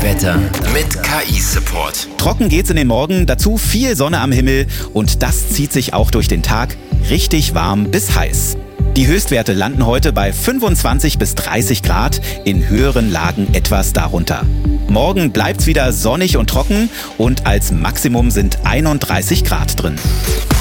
Wetter mit KI-Support. Trocken geht's in den Morgen, dazu viel Sonne am Himmel und das zieht sich auch durch den Tag. Richtig warm bis heiß. Die Höchstwerte landen heute bei 25 bis 30 Grad, in höheren Lagen etwas darunter. Morgen bleibt's wieder sonnig und trocken und als Maximum sind 31 Grad drin.